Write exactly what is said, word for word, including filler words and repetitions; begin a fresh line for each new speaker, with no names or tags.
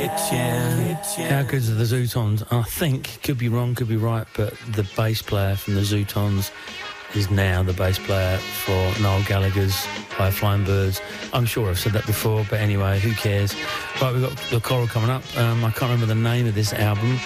kitchen.
How good are the Zootons? I think, could be wrong, could be right, but the bass player from the Zootons is now the bass player for Noel Gallagher's High Flying Birds. I'm sure I've said that before, but anyway, who cares? Right, we've got The Coral coming up. Um, I can't remember the name of this album.